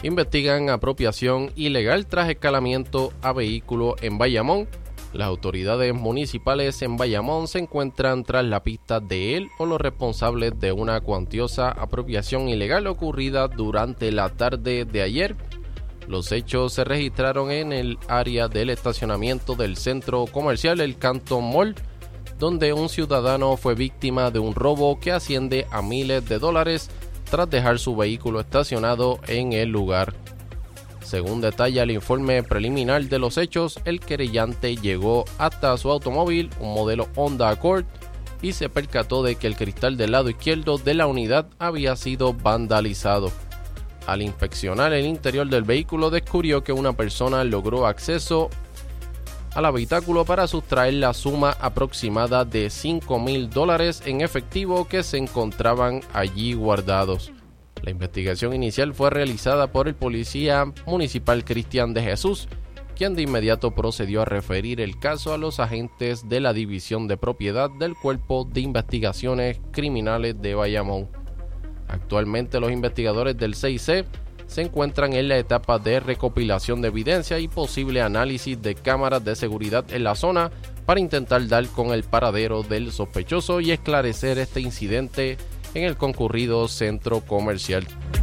investigan apropiación ilegal tras escalamiento a vehículo en Bayamón. Las autoridades municipales en Bayamón se encuentran tras la pista de él o los responsables de una cuantiosa apropiación ilegal ocurrida durante la tarde de ayer. Los hechos se registraron en el área del estacionamiento del centro comercial El Canton Mall, donde un ciudadano fue víctima de un robo que asciende a miles de dólares tras dejar su vehículo estacionado en el lugar. Según detalla el informe preliminar de los hechos, el querellante llegó hasta su automóvil, un modelo Honda Accord, y se percató de que el cristal del lado izquierdo de la unidad había sido vandalizado. Al inspeccionar el interior del vehículo, descubrió que una persona logró acceso al habitáculo para sustraer la suma aproximada de $5,000 en efectivo que se encontraban allí guardados. La investigación inicial fue realizada por el policía municipal Cristian de Jesús, quien de inmediato procedió a referir el caso a los agentes de la División de Propiedad del Cuerpo de Investigaciones Criminales de Bayamón. Actualmente los investigadores del CIC se encuentran en la etapa de recopilación de evidencia y posible análisis de cámaras de seguridad en la zona para intentar dar con el paradero del sospechoso y esclarecer este incidente en el concurrido centro comercial.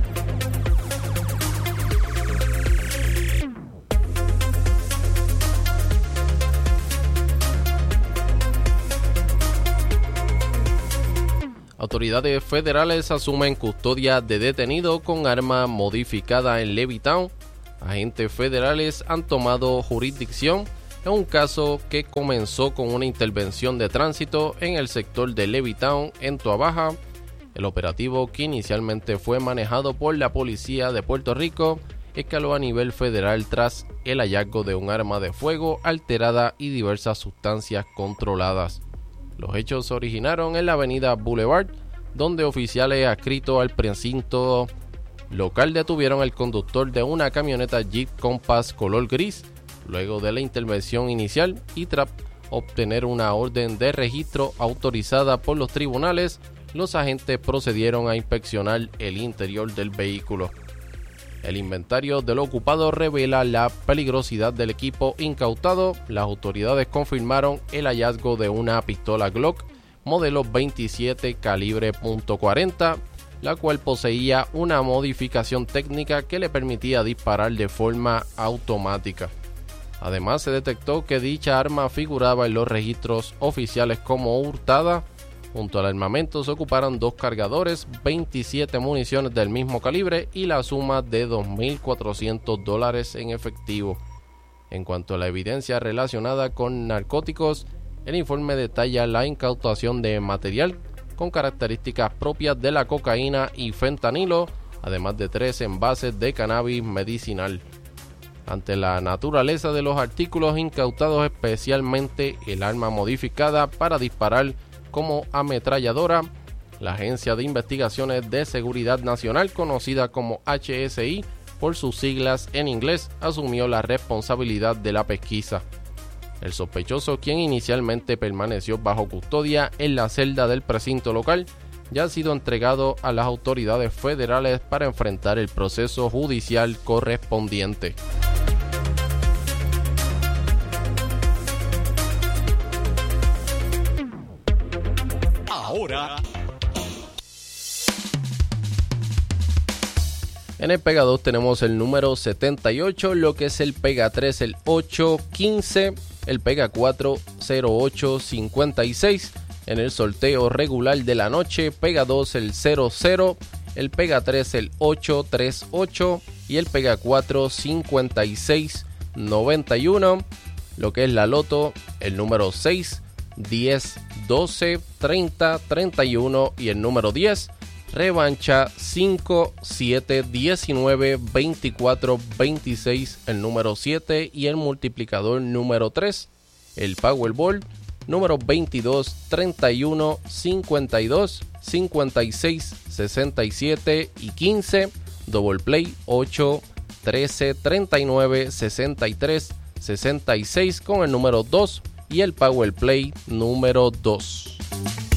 Autoridades federales asumen custodia de detenido con arma modificada en Levittown. Agentes federales han tomado jurisdicción en un caso que comenzó con una intervención de tránsito en el sector de Levittown, en Toa Baja. El operativo, que inicialmente fue manejado por la policía de Puerto Rico, escaló a nivel federal tras el hallazgo de un arma de fuego alterada y diversas sustancias controladas. Los hechos se originaron en la avenida Boulevard, donde oficiales adscritos al precinto local detuvieron al conductor de una camioneta Jeep Compass color gris, luego de la intervención inicial y tras obtener una orden de registro autorizada por los tribunales. Los agentes procedieron a inspeccionar el interior del vehículo. El inventario del ocupado revela la peligrosidad del equipo incautado. Las autoridades confirmaron el hallazgo de una pistola Glock modelo 27 calibre .40, la cual poseía una modificación técnica que le permitía disparar de forma automática. Además, se detectó que dicha arma figuraba en los registros oficiales como hurtada. Junto al armamento se ocuparon 2 cargadores, 27 municiones del mismo calibre y la suma de $2,400 en efectivo. En cuanto a la evidencia relacionada con narcóticos, el informe detalla la incautación de material con características propias de la cocaína y fentanilo, además de 3 envases de cannabis medicinal. Ante la naturaleza de los artículos incautados, especialmente el arma modificada para disparar como ametralladora, la Agencia de Investigaciones de Seguridad Nacional, conocida como HSI por sus siglas en inglés, asumió la responsabilidad de la pesquisa. El sospechoso, quien inicialmente permaneció bajo custodia en la celda del precinto local, ya ha sido entregado a las autoridades federales para enfrentar el proceso judicial correspondiente. Ahora, en el Pega 2 tenemos el número 78, lo que es el Pega 3, el 815, el Pega 4, 0856. En el sorteo regular de la noche, Pega 2, el 00, el Pega 3, el 838 y el Pega 4, 5691. Lo que es la loto, el número 6, 10, 12, 30, 31 y el número 10. Revancha 5, 7, 19, 24, 26, el número 7 y el multiplicador número 3. El Powerball número 22, 31, 52, 56, 67 y 15. Double Play 8, 13, 39, 63, 66 con el número 2 y el Power Play número 2.